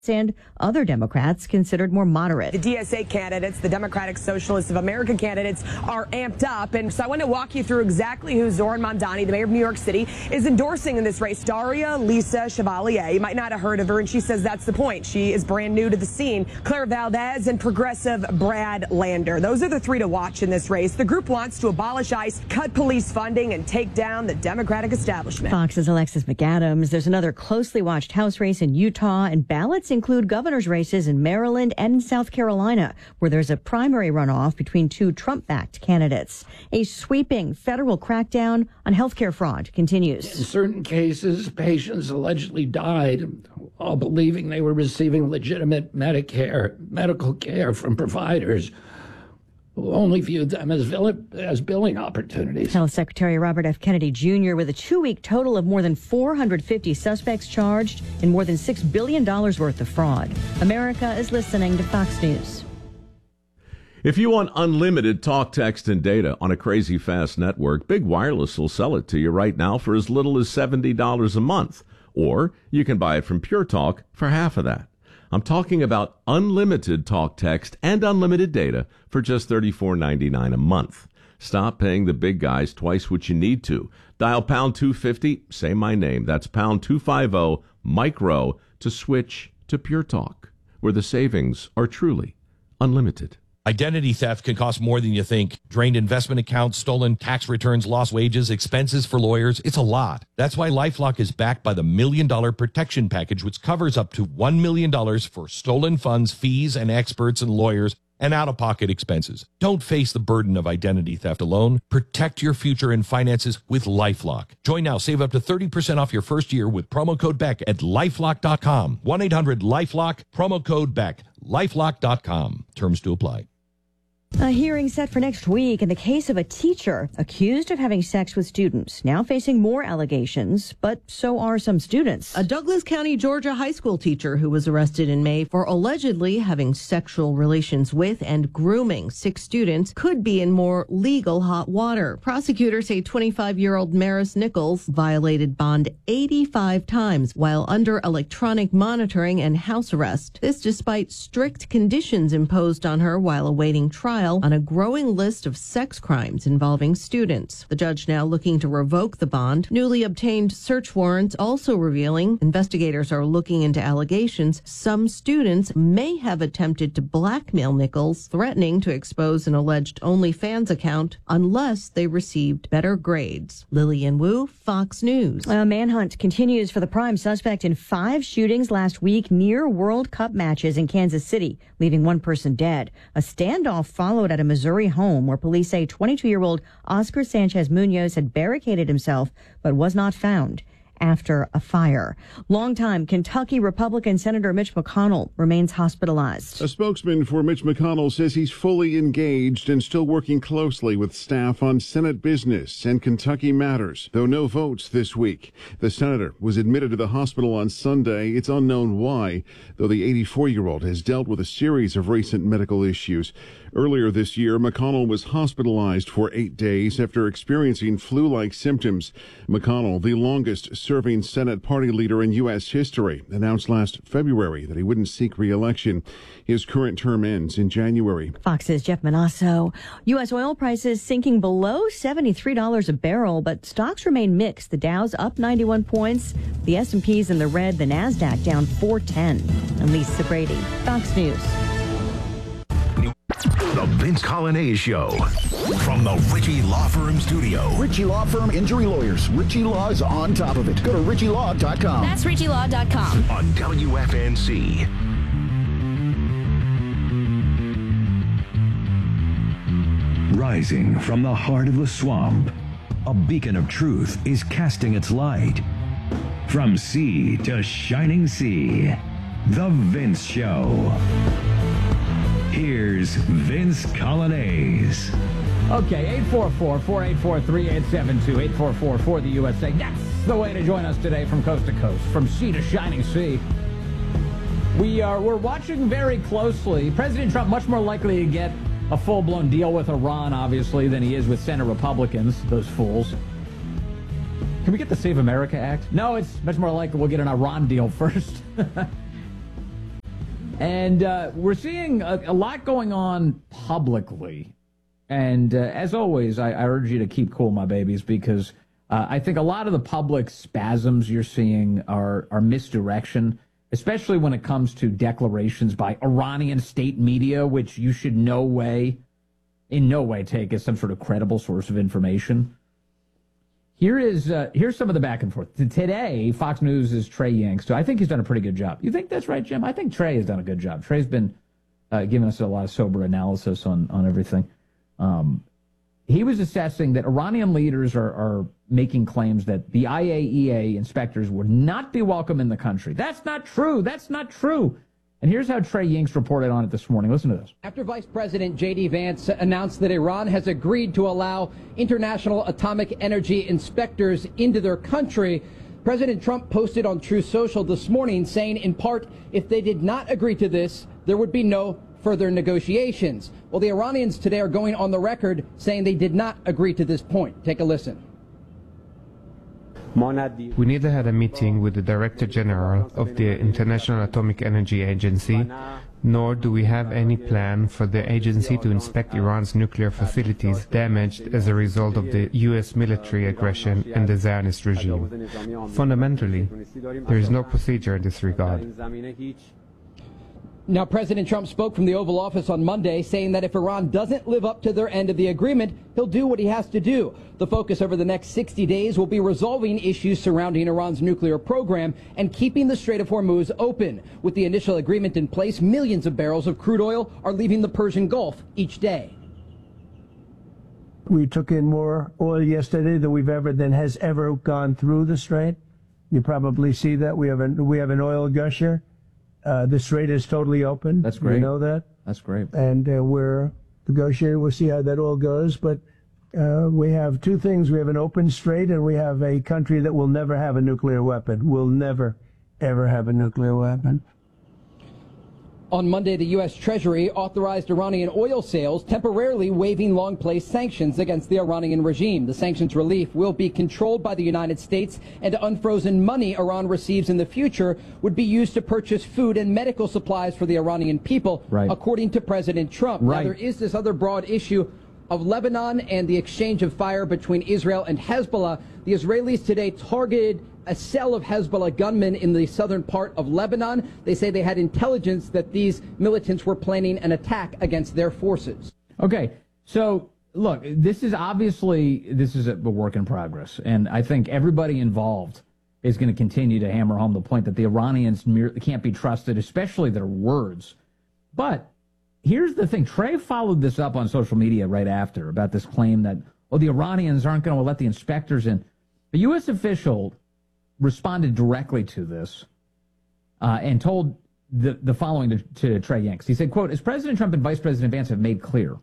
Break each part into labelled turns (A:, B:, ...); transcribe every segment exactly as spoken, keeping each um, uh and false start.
A: and other Democrats considered more moderate.
B: The D S A candidates, the Democratic Socialists of America candidates, are amped up. And so I want to walk you through exactly who Zohran Mamdani, the mayor of New York City, is endorsing in this race. Daria Lisa Chevalier. You might not have heard of her, and she says that's the point. She is brand new to the scene. Claire Valdez and progressive Brad Lander. Those are the three to watch in this race. The group wants to abolish ICE, cut police funding, and take down the Democratic establishment.
A: Fox's Alexis McAdams. There's another closely watched House race in Utah, and ballots include governor's races in Maryland and South Carolina, where there's a primary runoff between two Trump-backed candidates. A sweeping federal crackdown on healthcare fraud continues.
C: In certain cases, patients allegedly died while believing they were receiving legitimate Medicare, medical care from providers who only viewed them as, vill- as billing opportunities.
A: Health Secretary Robert F. Kennedy Junior with a two-week total of more than four hundred fifty suspects charged in more than six billion dollars worth of fraud. America is listening to Fox News.
D: If you want unlimited talk, text, and data on a crazy fast network, Big Wireless will sell it to you right now for as little as seventy dollars a month. Or you can buy it from Pure Talk for half of that. I'm talking about unlimited talk, text, and unlimited data for just thirty-four ninety-nine a month. Stop paying the big guys twice what you need to. Dial pound two fifty, say my name. That's pound two fifty, micro, to switch to Pure Talk, where the savings are truly unlimited.
E: Identity theft can cost more than you think. Drained investment accounts, stolen tax returns, lost wages, expenses for lawyers. It's a lot. That's why LifeLock is backed by the Million Dollar Protection Package, which covers up to one million dollars for stolen funds, fees, and experts and lawyers, and out-of-pocket expenses. Don't face the burden of identity theft alone. Protect your future and finances with LifeLock. Join now. Save up to thirty percent off your first year with promo code Beck at lifelock dot com. one eight hundred lifelock, promo code Beck. lifelock dot com. Terms to apply.
A: A hearing set for next week in the case of a teacher accused of having sex with students, now facing more allegations, but so are some students.
F: A Douglas County, Georgia high school teacher who was arrested in May for allegedly having sexual relations with and grooming six students could be in more legal hot water. Prosecutors say twenty-five-year-old Maris Nichols violated bond eighty-five times while under electronic monitoring and house arrest. This despite strict conditions imposed on her while awaiting trial on a growing list of sex crimes involving students. The judge now looking to revoke the bond. Newly obtained search warrants also revealing investigators are looking into allegations some students may have attempted to blackmail Nichols, threatening to expose an alleged OnlyFans account unless they received better grades. Lillian Wu, Fox News.
A: A manhunt continues for the prime suspect in five shootings last week near World Cup matches in Kansas City, leaving one person dead. A standoff followed at a Missouri home where police say twenty-two-year-old Oscar Sanchez Munoz had barricaded himself but was not found after a fire. Longtime Kentucky Republican Senator Mitch McConnell remains hospitalized.
G: A spokesman for Mitch McConnell says he's fully engaged and still working closely with staff on Senate business and Kentucky matters, though no votes this week. The senator was admitted to the hospital on Sunday. It's unknown why, though the eighty-four-year-old has dealt with a series of recent medical issues. Earlier this year, McConnell was hospitalized for eight days after experiencing flu-like symptoms. McConnell, the longest-serving Senate party leader in U S history, announced last February that he wouldn't seek re-election. His current term ends in January.
A: Fox's Jeff Manasso. U S oil prices sinking below seventy-three dollars a barrel, but stocks remain mixed. The Dow's up ninety-one points. The S and P's in the red. The NASDAQ down four ten. I'm Lisa Brady, Fox News.
H: The Vince Coglianese Show from the Ritchie Law Firm studio.
I: Ritchie Law Firm Injury Lawyers. Ritchie Law is on top of it. Go to ritchie law dot com.
J: That's ritchie law dot com.
H: On W F N C.
K: Rising from the heart of the swamp, a beacon of truth is casting its light. From sea to shining sea, The Vince Show. Here's Vince Coglianese.
L: Okay, eight four four, four eight four, three eight seven two, eight four four for the U S A. That's the way to join us today from coast to coast, from sea to shining sea. We are, we're watching very closely. President Trump much more likely to get a full-blown deal with Iran, obviously, than he is with Senate Republicans, those fools. Can we get the Save America Act? No, it's much more likely we'll get an Iran deal first. And uh, we're seeing a, a lot going on publicly. And uh, as always, I, I urge you to keep cool, my babies, because uh, I think a lot of the public spasms you're seeing are, are misdirection, especially when it comes to declarations by Iranian state media, which you should no way, in no way take as some sort of credible source of information. Here is uh, here's some of the back and forth. Today, Fox News' Trey Yingst, so I think he's done a pretty good job. You think that's right, Jim? I think Trey has done a good job. Trey's been uh, giving us a lot of sober analysis on, on everything. Um, he was assessing that Iranian leaders are, are making claims that the I A E A inspectors would not be welcome in the country. That's not true. That's not true. And here's how Trey Yingst reported on it this morning. Listen to this.
J: After Vice President J D. Vance announced that Iran has agreed to allow International Atomic Energy inspectors into their country, President Trump posted on Truth Social this morning saying, in part, if they did not agree to this, there would be no further negotiations. Well, the Iranians today are going on the record saying they did not agree to this point. Take a listen.
M: We neither had a meeting with the Director General of the International Atomic Energy Agency, nor do we have any plan for the agency to inspect Iran's nuclear facilities damaged as a result of the U S military aggression and the Zionist regime. Fundamentally, there is no procedure in this regard.
J: Now, President Trump spoke from the Oval Office on Monday, saying that if Iran doesn't live up to their end of the agreement, he'll do what he has to do. The focus over the next sixty days will be resolving issues surrounding Iran's nuclear program and keeping the Strait of Hormuz open. With the initial agreement in place, millions of barrels of crude oil are leaving the Persian Gulf each day.
N: We took in more oil yesterday than we've ever, than has ever gone through the Strait. You probably see that. We have an, we have an oil gusher. Uh, the Strait is totally open.
L: That's great.
N: You know that?
L: That's great.
N: And uh, we're negotiating. We'll see how that all goes. But uh, we have two things. We have an open Strait, and we have a country that will never have a nuclear weapon. Will never, ever have a nuclear weapon.
J: On Monday, the U S. Treasury authorized Iranian oil sales, temporarily waiving long-placed sanctions against the Iranian regime. The sanctions relief will be controlled by the United States, and unfrozen money Iran receives in the future would be used to purchase food and medical supplies for the Iranian people,
L: right,
J: according to President Trump.
L: Right.
J: Now, there is this other broad issue of Lebanon and the exchange of fire between Israel and Hezbollah. The Israelis today targeted a cell of Hezbollah gunmen in the southern part of Lebanon. They say they had intelligence that these militants were planning an attack against their forces.
L: Okay, so look, this is obviously, this is a work in progress, and I think everybody involved is going to continue to hammer home the point that the Iranians merely can't be trusted, especially their words. But here's the thing. Trey followed this up on social media right after about this claim that, oh, the Iranians aren't going to let the inspectors in. The U S official responded directly to this uh, and told the, the following to, to Trey Yingst. He said, quote, as President Trump and Vice President Vance have made clear,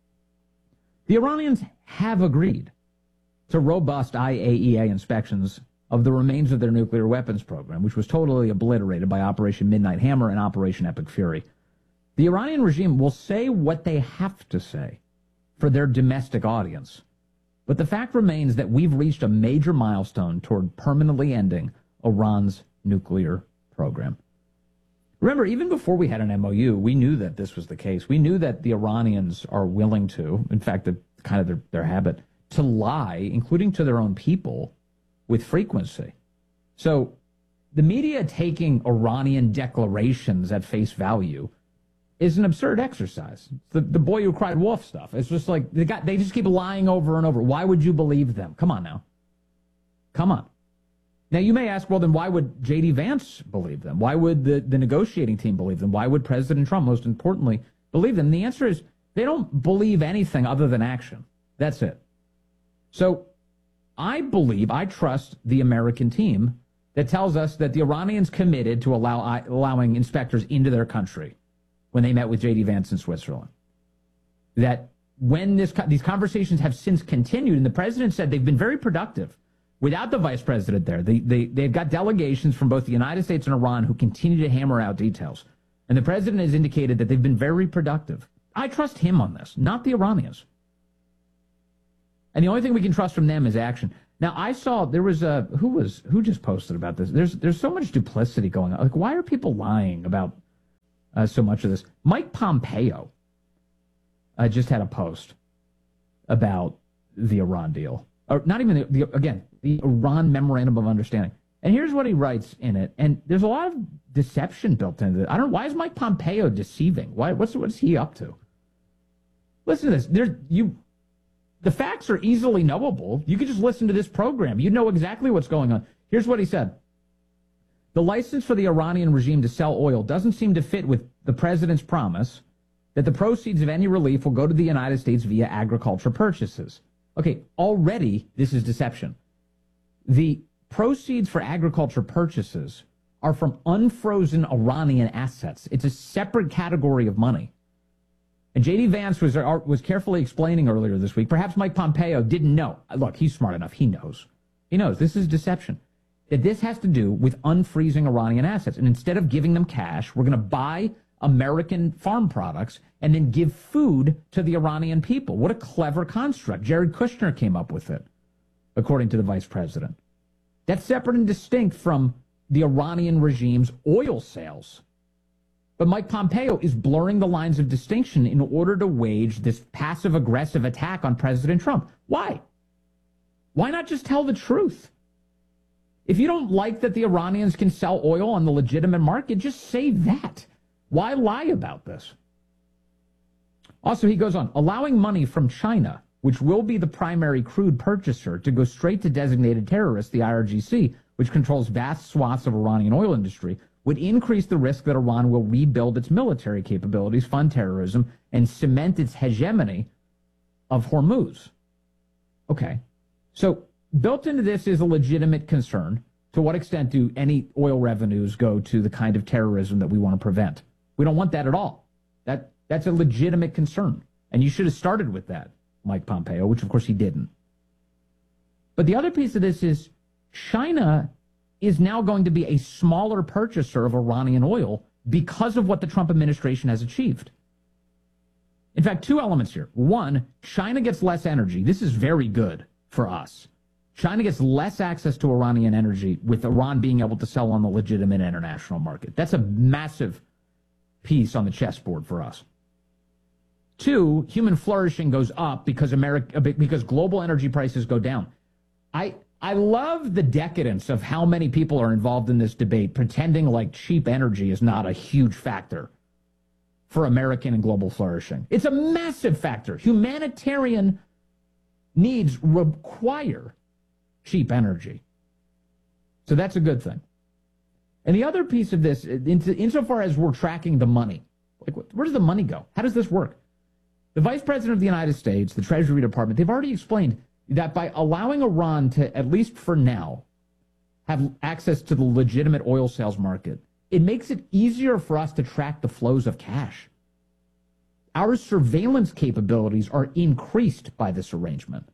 L: the Iranians have agreed to robust I A E A inspections of the remains of their nuclear weapons program, which was totally obliterated by Operation Midnight Hammer and Operation Epic Fury. The Iranian regime will say what they have to say for their domestic audience. But the fact remains that we've reached a major milestone toward permanently ending Iran's nuclear program. Remember, even before we had an M O U, we knew that this was the case. We knew that the Iranians are willing to, in fact, the, kind of their, their habit, to lie, including to their own people, with frequency. So the media taking Iranian declarations at face value is an absurd exercise. The, the boy who cried wolf stuff. It's just like, they got, they just keep lying over and over. Why would you believe them? Come on now. Come on. Now, you may ask, well, then why would J D. Vance believe them? Why would the, the negotiating team believe them? Why would President Trump, most importantly, believe them? And the answer is they don't believe anything other than action. That's it. So I believe, I trust the American team that tells us that the Iranians committed to allow allowing inspectors into their country when they met with J D. Vance in Switzerland. That when this, these conversations have since continued, and the president said they've been very productive without the vice president there. They, they, they've got delegations from both the United States and Iran who continue to hammer out details. And the president has indicated that they've been very productive. I trust him on this, not the Iranians. And the only thing we can trust from them is action. Now, I saw there was a, who was, who just posted about this? There's, there's so much duplicity going on. Like, why are people lying about uh, so much of this. Mike Pompeo uh, just had a post about the Iran deal. Or not even, the, the again, the Iran Memorandum of Understanding. And here's what he writes in it. And there's a lot of deception built into it. I don't know. Why is Mike Pompeo deceiving? Why? What's, what's he up to? Listen to this. There's, you, the facts are easily knowable. You could just listen to this program. You know exactly what's going on. Here's what he said. The license for the Iranian regime to sell oil doesn't seem to fit with the president's promise that the proceeds of any relief will go to the United States via agriculture purchases. Okay, already this is deception. The proceeds for agriculture purchases are from unfrozen Iranian assets. It's a separate category of money. And J D. Vance was, was carefully explaining earlier this week, perhaps Mike Pompeo didn't know. Look, he's smart enough. He knows. He knows this is deception. That this has to do with unfreezing Iranian assets. And instead of giving them cash, we're going to buy American farm products and then give food to the Iranian people. What a clever construct. Jared Kushner came up with it, according to the vice president. That's separate and distinct from the Iranian regime's oil sales. But Mike Pompeo is blurring the lines of distinction in order to wage this passive-aggressive attack on President Trump. Why? Why not just tell the truth? If you don't like that the Iranians can sell oil on the legitimate market, just say that. Why lie about this? Also, he goes on, allowing money from China, which will be the primary crude purchaser, to go straight to designated terrorists, the I R G C, which controls vast swaths of Iranian oil industry, would increase the risk that Iran will rebuild its military capabilities, fund terrorism, and cement its hegemony of Hormuz. Okay, so built into this is a legitimate concern. To what extent do any oil revenues go to the kind of terrorism that we want to prevent? We don't want that at all. That That's a legitimate concern. And you should have started with that, Mike Pompeo, which of course he didn't. But the other piece of this is China is now going to be a smaller purchaser of Iranian oil because of what the Trump administration has achieved. In fact, two elements here. One, China gets less energy. This is very good for us. China gets less access to Iranian energy with Iran being able to sell on the legitimate international market. That's a massive piece on the chessboard for us. Two, human flourishing goes up because America, because global energy prices go down. I I love the decadence of how many people are involved in this debate, pretending like cheap energy is not a huge factor for American and global flourishing. It's a massive factor. Humanitarian needs require cheap energy. So that's a good thing. And the other piece of this, insofar as we're tracking the money, like where does the money go? How does this work? The Vice President of the United States, the Treasury Department, they've already explained that by allowing Iran to, at least for now, have access to the legitimate oil sales market, it makes it easier for us to track the flows of cash. Our surveillance capabilities are increased by this arrangement.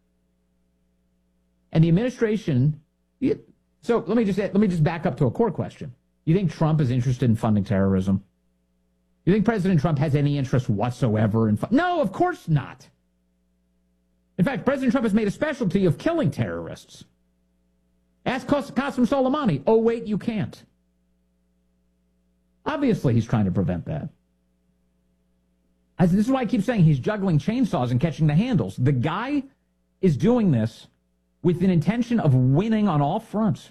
L: And the administration, so let me just let me just back up to a core question. You think Trump is interested in funding terrorism? You think President Trump has any interest whatsoever in? Fu- no, of course not. In fact, President Trump has made a specialty of killing terrorists. Ask Qasem Soleimani. Oh, wait, you can't. Obviously, he's trying to prevent that. As, this is why I keep saying he's juggling chainsaws and catching the handles. The guy is doing this with an intention of winning on all fronts.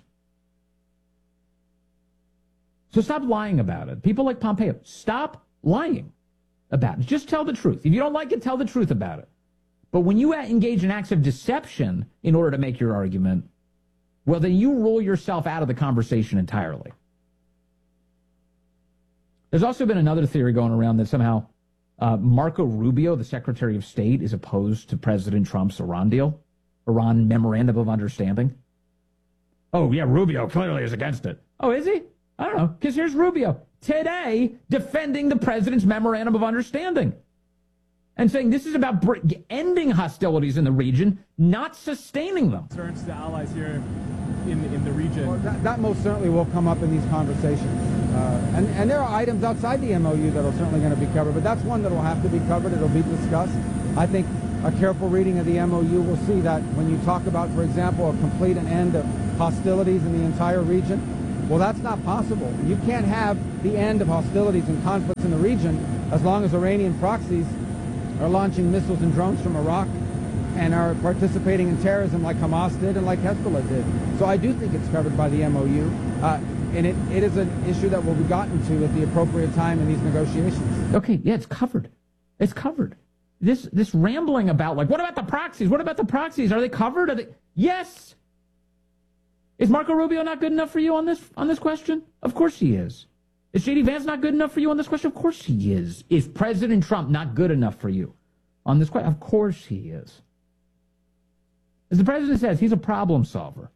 L: So stop lying about it. People like Pompeo, stop lying about it. Just tell the truth. If you don't like it, tell the truth about it. But when you engage in acts of deception in order to make your argument, well, then you rule yourself out of the conversation entirely. There's also been another theory going around that somehow uh, Marco Rubio, the Secretary of State, is opposed to President Trump's Iran deal. Iran Memorandum of Understanding. Oh, yeah, Rubio clearly is against it. Oh, is he? I don't know, because here's Rubio today defending the president's Memorandum of Understanding and saying this is about br- ending hostilities in the region, not sustaining them.
O: Concerns to allies here in, in the region.
P: Well, that, that most certainly will come up in these conversations. Uh, and, and there are items outside the M O U that are certainly going to be covered, but that's one that will have to be covered. It'll be discussed. I think a careful reading of the M O U will see that when you talk about, for example, a complete and end of hostilities in the entire region, Well, that's not possible. You can't have the end of hostilities and conflicts in the region as long as Iranian proxies are launching missiles and drones from Iraq and are participating in terrorism like Hamas did and like Hezbollah did. So I do think it's covered by the M O U, uh, and it, it is an issue that will be gotten to at the appropriate time in these negotiations.
L: Okay, yeah, it's covered. It's covered. This this rambling about, like, what about the proxies? What about the proxies? Are they covered? Are they? Yes. Is Marco Rubio not good enough for you on this on this question? Of course he is. Is J D Vance not good enough for you on this question? Of course he is. Is President Trump not good enough for you on this question? Of course he is. As the president says, he's a problem solver.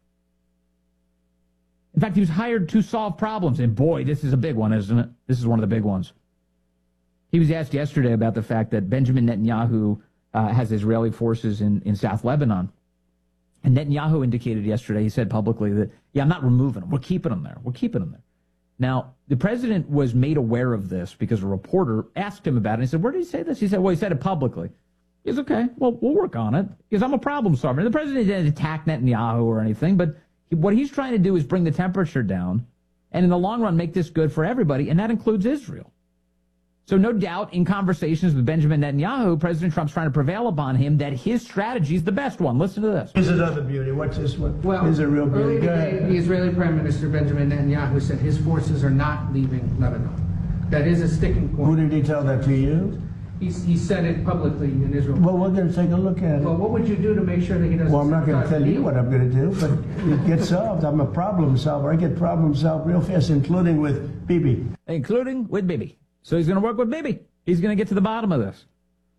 L: In fact, he was hired to solve problems. And boy, this is a big one, isn't it? This is one of the big ones. He was asked yesterday about the fact that Benjamin Netanyahu uh, has Israeli forces in, in South Lebanon. And Netanyahu indicated yesterday, he said publicly that, yeah, I'm not removing them. We're keeping them there. We're keeping them there. Now, the president was made aware of this because a reporter asked him about it. He said, where did he say this? He said, well, he said it publicly. He said, okay, well, we'll work on it because I'm a problem solver. And the president didn't attack Netanyahu or anything, but he, what he's trying to do is bring the temperature down and in the long run make this good for everybody, and that includes Israel. So no doubt in conversations with Benjamin Netanyahu, President Trump's trying to prevail upon him that his strategy is the best one. Listen to this.
N: Here's another beauty. What's this one?
Q: Well,
N: Here's a real beauty.
Q: earlier today, the Israeli Prime Minister Benjamin Netanyahu said his forces are not leaving Lebanon. That is a sticking point.
N: Who did he tell that to you?
Q: He, he said it publicly in Israel.
N: Well, we're going to take a look at it.
Q: Well, what would you do to make sure that he doesn't?
N: Well, I'm not going to tell you
Q: deal?
N: what I'm going to do, but it gets solved. I'm a problem solver. I get problems solved real fast, including with Bibi.
L: Including with Bibi. So he's going to work with Bibi. He's going to get to the bottom of this.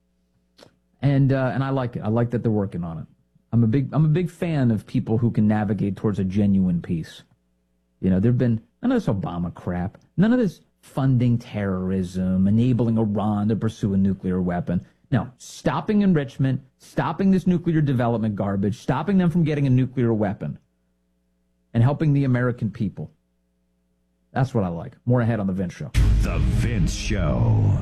L: And uh, and I like it. I like that they're working on it. I'm a big I'm a big fan of people who can navigate towards a genuine peace. You know, there've been none of this Obama crap, none of this funding terrorism, enabling Iran to pursue a nuclear weapon. No, stopping enrichment, stopping this nuclear development garbage, stopping them from getting a nuclear weapon, and helping the American people. That's what I like. More ahead on The Vince Show.
K: The Vince Show.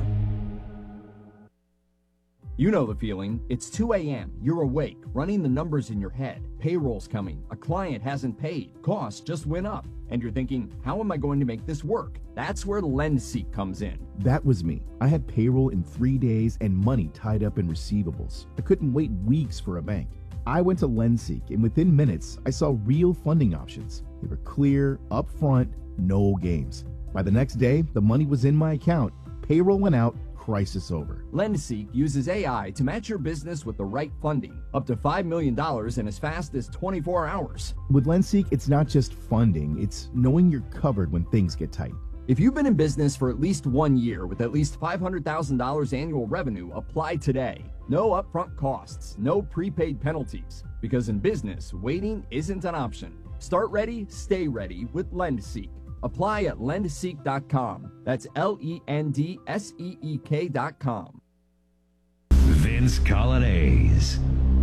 R: You know the feeling. It's two a.m. You're awake, running the numbers in your head. Payroll's coming. A client hasn't paid. Costs just went up. And you're thinking, how am I going to make this work? That's where LendSeek comes in.
S: That was me. I had payroll in three days and money tied up in receivables. I couldn't wait weeks for a bank. I went to LendSeek, and within minutes, I saw real funding options. They were clear, upfront, no games. By the next day, the money was in my account. Payroll went out. Crisis over.
R: LendSeek uses A I to match your business with the right funding, up to five million dollars in as fast as twenty-four hours.
S: With LendSeek, it's not just funding, it's knowing you're covered when things get tight.
R: If you've been in business for at least one year with at least five hundred thousand dollars annual revenue, apply today. No upfront costs, no prepaid penalties, because in business, waiting isn't an option. Start ready, stay ready with LendSeek. Apply at lend seek dot com. That's L E N D S E E K dot com.
K: Vince Colonnese,